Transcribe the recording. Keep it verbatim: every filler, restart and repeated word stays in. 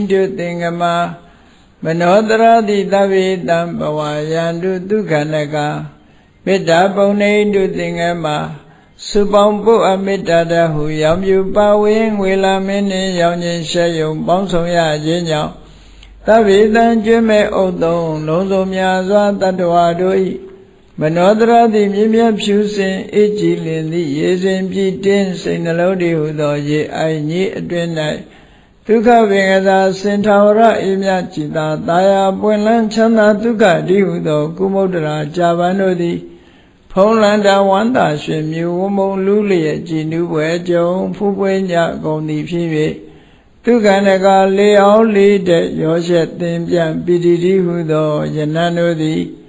တုသင်္ကမမနောတရတိသဗ္ဗေတံဘဝယန္တုဒုက္ခနကမေတ္တာပုံနေတုသင်္ကမစုပေါင်းပုအမေတ္တာတဟုရောင်ပြူပါဝင်းငွေလာမင်းနှင့်ရောင်ခြင်းရှက်ယုံပေါင်းဆောင်ရခြင်းကြောင့်သဗ္ဗေတံကျွမ်းမဲ့ဥသုံးလုံးစုံများစွာတတ္တဝါတို့၏မနောတရတိမြင့်မြတ်ဖြူစင်အေးကြည်လင်သည့်ရေစဉ်ပြည့်တင်းစိတ်နှလုံးတည်ဟုသောရေအိုင်ကြီးအတွင်၌ဒုက္ခပင်ကစားစင်ထာဝရအေးမြတ်จิตာတာယာပွင့်လန်းချမ်းသာဒုက္ခတည်ဟုသောကုမုဒ္ဒရာကြာပန်တို့သည်ဖုံးလန်းတဝန္တာရွှင်မြူဝမုံလူလျက်ကြည်နူးပွဲကြုံဖူးပွဲညကုန်သည်ဖြစ်၍ဒုက္ခနကလေအောင်လေးတဲ့ရောရှက်သင်ပြန်ပိတိတိဟုသောယနန်တို့သည်